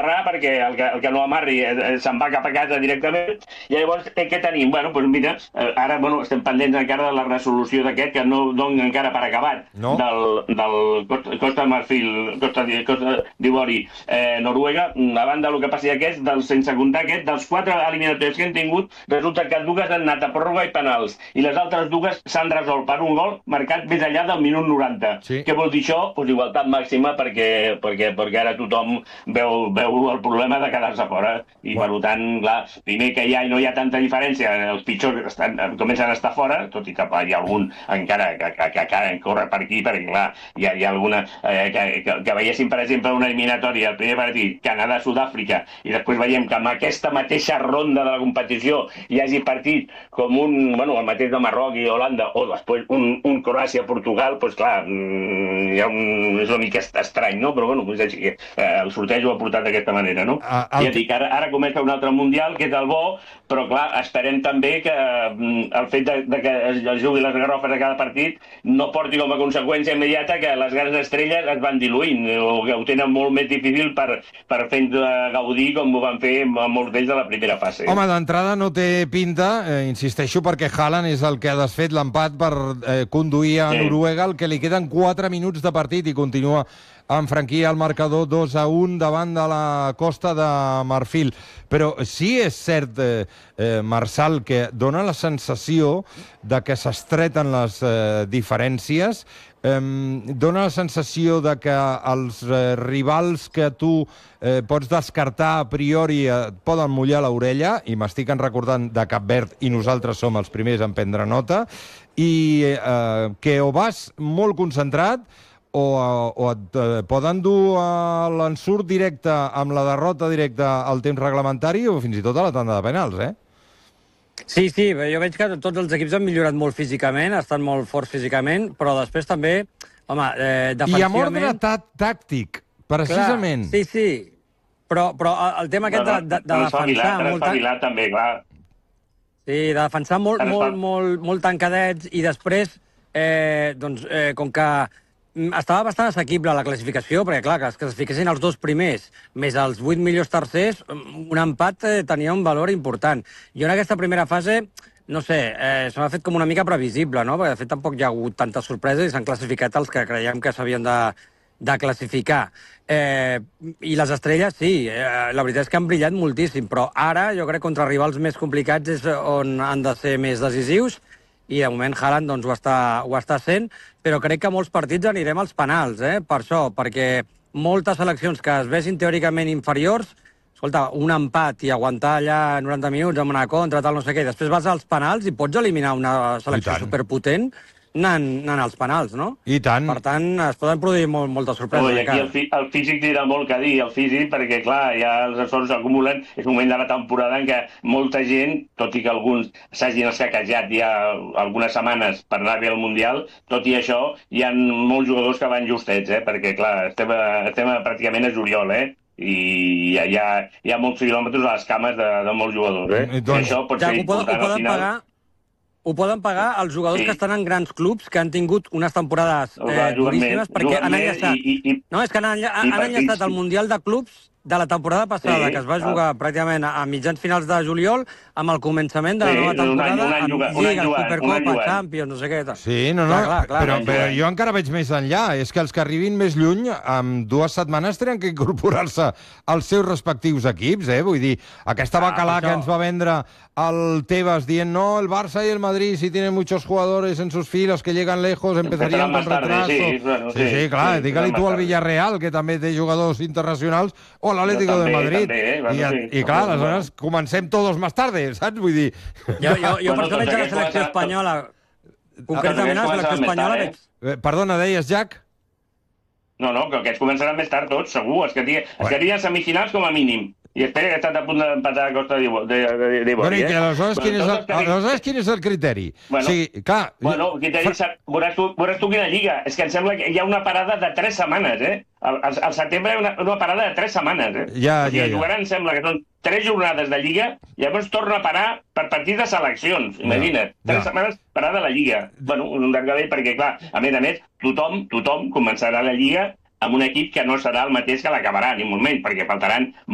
amarrar perquè el que no amarri se'n va cap a casa directament, i llavors què tenim? Bueno, doncs mira, ara estem pendents encara de la resolució d'aquest, que no dona encara per acabat, del Costa Marfil, Costa d'Ivori, Noruega. A banda del que passi aquest, sense comptar aquest, dels 4 eliminatoris que hem tingut, resulta que 2 han anat a pròrroga i penals, i les altres 2 s'han resolt per un gol marcat més enllà del minut 90. Sí. Què vol dir això? Pues igualtat màxima, perquè ara tothom veu el problema de quedar-se fora, i per tant, clar, primer que no hi ha tanta diferència, els pitjors comencen a estar fora, tot i que hi ha algun encara que corre per aquí, perquè clar, hi ha alguna que veiéssim, per exemple, una eliminatòria, el primer partit, Canadà-Sud-àfrica, i després veiem que amb aquesta mateixa ronda de la competició hi hagi partit com el mateix de Marroc i Holanda, o després un Croàcia-Portugal, doncs clar, és una mica estrany, no? Però és així, el sorteig ho ha portat d'aquesta manera, no? Ja dic, ara comença un altre Mundial, que és el bo, però clar, esperem també que el fet que es jugui les garrofes a cada partit no porti com a conseqüència immediata que les grans estrelles es van diluint, o que ho tenen molt més difícil per fer-nos gaudir com ho van fer molts d'ells a la primera fase. Home, d'entrada no té pinta, insisteixo, perquè Haaland és el que ha desfet l'empat per conduir a Noruega, el que li queden 4 minuts de partit, i continua amb franquia el marcador 2-1 davant de la Costa de Marfil. Però sí és cert, Marçal, que dona la sensació de que s'estreten les diferències, dona la sensació de que els rivals que tu pots descartar a priori et poden mullar l'orella, i m'estic recordant de Cap Verd, i nosaltres som els primers en prendre nota, i que o vas molt concentrat o et poden dur a l'ensurt directe amb la derrota directa al temps reglamentari o fins i tot a la tanda de penals, Sí, jo veig que tots els equips han millorat molt físicament, estan molt forts físicament, però després també, home, defensivament... I amb ordre tàctic, precisament. Clar, sí, però el tema aquest de defensar... Espavilat també, clar. Sí, de defensar molt tancadets, i després, com que estava bastant assequible la classificació, perquè clar, que es classifiquessin els 2 primers, més els 8 millors tercers, un empat tenia un valor important. Jo en aquesta primera fase, no sé, se m'ha fet com una mica previsible, no? Perquè de fet tampoc hi ha hagut tantes sorpreses i s'han classificat els que creiem que s'havien de classificar. I les estrelles, sí, la veritat és que han brillat moltíssim, però ara jo crec que contra rivals més complicats és on han de ser més decisius, i de moment Haaland ho està sent, però crec que molts partits anirem als penals, per això, perquè moltes seleccions que es vegin teòricament inferiors, escolta, un empat i aguantar allà 90 minuts amb una contra, tal, no sé què, i després vas als penals i pots eliminar una selecció superpotent anant als penals, no? I tant. Per tant, es poden produir moltes sorpreses. Aquí el físic tira molt que dir, el físic, perquè, clar, ja els esforços s'acumulen. És un moment de la temporada en què molta gent, tot i que alguns s'hagin escaquejat ja algunes setmanes per anar bé al Mundial, tot i això, hi ha molts jugadors que van justets, perquè, clar, estem pràcticament a juliol, i hi ha molts quilòmetres a les cames de molts jugadors, Doncs, això pot ser important al final. Ho poden pagar els jugadors que estan en grans clubs, que han tingut unes temporades duríssimes, perquè han enllaçat... No, és que han enllaçat el Mundial de Clubs de la temporada passada, que es va jugar pràcticament a mitjans finals de juliol, amb el començament de la nova temporada, amb Lliga, Supercopa, Champions, no sé què. Sí, però jo encara veig més enllà. És que els que arribin més lluny, en 2 setmanes tenen que incorporar-se als seus respectius equips, Vull dir, aquesta bacalà que ens va vendre el Tebas dient, no, el Barça y el Madrid, si tienen muchos jugadores en sus filas que llegan lejos, empezarían con retraso. Sí, clar, digue-li tu al Villarreal, que també té jugadors internacionals, o l'Atlético de Madrid. I clar, aleshores comencem tots més tarde, saps? Vull dir... Jo per això veig a la selecció espanyola, concretament a la selecció espanyola veig... Perdona, deies, Jack? No, que aquests començaran més tard tots, segur. És que arriben semifinals com a mínim. I espera que ha estat a punt d'empatar a Costa d'Ivori. Bueno, i que aleshores quin és el criteri? Bueno, el criteri... Veuràs tu quina lliga. És que em sembla que hi ha una parada de 3 setmanes, Al setembre hi ha una parada de 3 setmanes, Ja. Jugaran, em sembla que són 3 jornades de lliga, i llavors torna a parar per partits de seleccions, imagina't. 3 setmanes parada a la lliga. Bueno, un desgavell perquè, clar, a més, tothom començarà la lliga amb un equip que no serà el mateix que l'acabarà, ni molt menys, perquè faltaran